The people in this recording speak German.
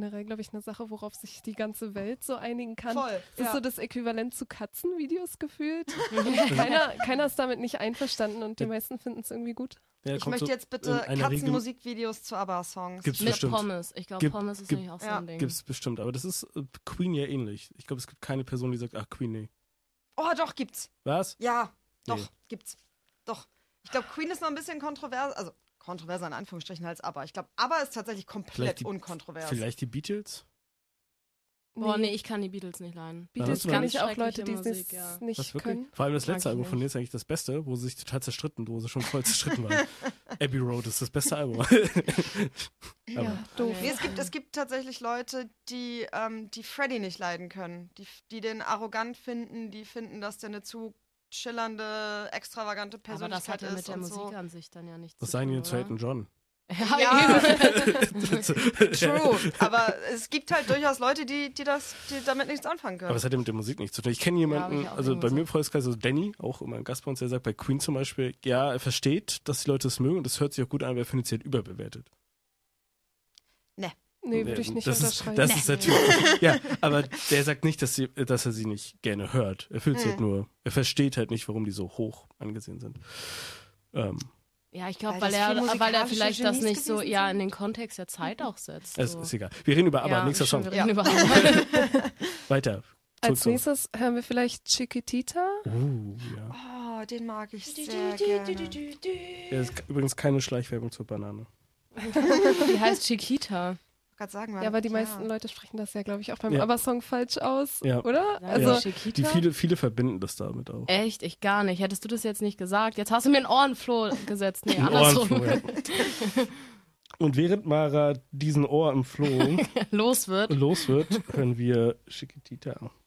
generell, glaube ich, eine Sache, worauf sich die ganze Welt so einigen kann. Voll, Das ist so das Äquivalent zu Katzenvideos gefühlt. keiner ist damit nicht einverstanden und die meisten finden es irgendwie gut. Ja, Ich möchte jetzt bitte Katzenmusikvideos zu ABBA-Songs. Gibt's Mit bestimmt. Pommes. Ich glaube, Pommes ist nämlich auch so ein Ding. Gibt's bestimmt, aber das ist Queen ja ähnlich. Ich glaube, es gibt keine Person, die sagt, ach, Queen, nee. Oh, doch, gibt's. Was? Ja, doch, Nee. gibt's. Doch. Ich glaube, Queen ist noch ein bisschen kontrovers, also kontroverser in Anführungsstrichen als ABBA. Ich glaube, ABBA ist tatsächlich komplett unkontrovers. Vielleicht die Beatles? Boah, nee, ich kann die Beatles nicht leiden. Beatles kann ich auch Leute, die es Musik, ja. nicht können. Vor allem das Mag letzte ich Album von nicht. denen ist eigentlich das Beste, wo sie sich total zerstritten, wo sie schon voll zerstritten waren. Abbey Road ist das beste Album. Ja, doof. Nee, es gibt tatsächlich Leute, die Freddie nicht leiden können. Die den arrogant finden, die finden, dass der eine zu schillernde, extravagante Aber das Persönlichkeit hat ja ist mit der und Musik so. an sich dann ja nichts Was zu sagen die tun, denn zu Elton John? Ja, true. Aber es gibt halt durchaus Leute, die damit nichts anfangen können. Aber es hat ja mit der Musik nichts zu tun. Ich kenne jemanden, Ja, also bei mir im Freundeskreis, also Danny, auch immer ein Gast bei uns, der sagt bei Queen zum Beispiel, ja, er versteht, dass die Leute es mögen und das hört sich auch gut an, aber er findet sie halt überbewertet. Nee, würde ich nicht unterschreiben. Das ist natürlich, ja, aber der sagt nicht, dass er sie nicht gerne hört. Er fühlt sie halt nur, er versteht halt nicht, warum die so hoch angesehen sind. Ja, ich glaube, Weil das weil viel er musikalische vielleicht das Genies nicht so gewesen in den Kontext der Zeit auch setzt. Es So. ist egal. Wir reden über ABBA, nächster Song. Wir reden über ABBA. Weiter. Als nächstes hören wir vielleicht Chiquitita. Ja. Oh, den mag ich sehr gerne. Ja, ist übrigens keine Schleichwerbung zur Banane. Die heißt Chiquita. Sagen, Ja, aber die meisten Leute sprechen das ja, glaube ich, auch beim ABBA-Song falsch aus, Ja. oder? Sagen Also, Chiquita? Die viele verbinden das damit auch. Echt? Ich gar nicht. Hättest du das jetzt nicht gesagt? Jetzt hast du mir ein Ohrenfloh gesetzt. Nee, Ein andersrum. Ohrenfloh, ja. Und während Mara diesen Ohr im Floh Los wird. los wird, hören wir Chiquitita.